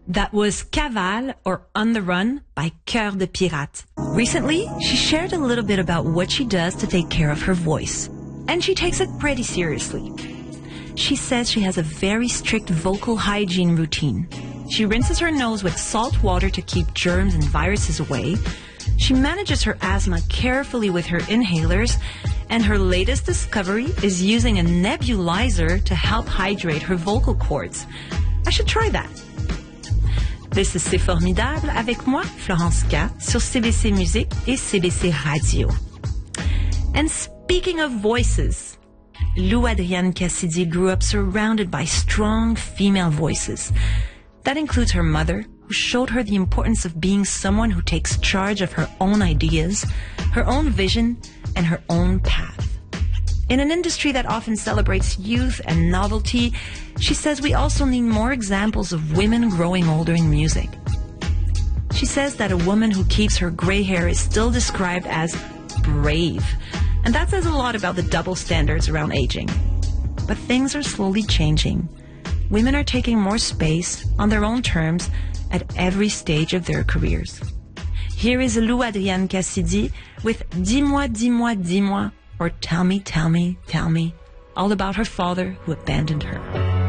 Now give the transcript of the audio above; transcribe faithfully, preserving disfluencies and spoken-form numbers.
That was Cavale, or On the Run, by Cœur de Pirate. Recently, she shared a little bit about what she does to take care of her voice. And she takes it pretty seriously. She says she has a very strict vocal hygiene routine. She rinses her nose with salt water to keep germs and viruses away. She manages her asthma carefully with her inhalers. And her latest discovery is using a nebulizer to help hydrate her vocal cords. I should try that. This is C'est Formidable avec moi, Florence K, sur C B C Musique et C B C Radio. And speaking of voices, Lou Adrienne Cassidy grew up surrounded by strong female voices. That includes her mother, who showed her the importance of being someone who takes charge of her own ideas, her own vision, and her own path. In an industry that often celebrates youth and novelty, she says we also need more examples of women growing older in music. She says that a woman who keeps her gray hair is still described as brave, and that says a lot about the double standards around aging. But things are slowly changing. Women are taking more space on their own terms at every stage of their careers. Here is Lou Adrienne Cassidy with Dis-moi, dis-moi, dis-moi, or Tell me, tell me, tell me, all about her father who abandoned her.